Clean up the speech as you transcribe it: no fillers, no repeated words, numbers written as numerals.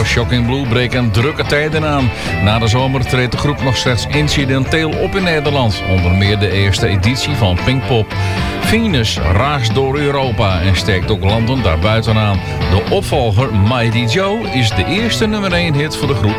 Shocking Blue breken drukke tijden aan. Na de zomer treedt de groep nog slechts incidenteel op in Nederland. Onder meer de eerste editie van Pinkpop. Venus raast door Europa en steekt ook landen daarbuiten aan. De opvolger Mighty Joe is de eerste nummer 1 hit voor de groep